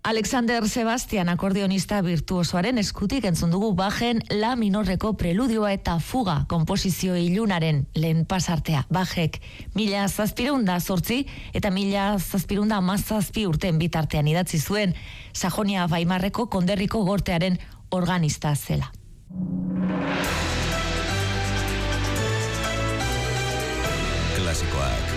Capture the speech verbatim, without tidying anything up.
Alexander Sebastian akordionista virtuosoaren eskutik entzun dugu Bachen La minorreko preludioa eta fuga konposizio ilunaren lehen pasartea. Bachek mila zazpirunda zortzi eta mila zazpirunda amazazpi urten bitartean idatzi zuen Sajonia Weimarreko konderriko gortearen organista zela. Klasikoak.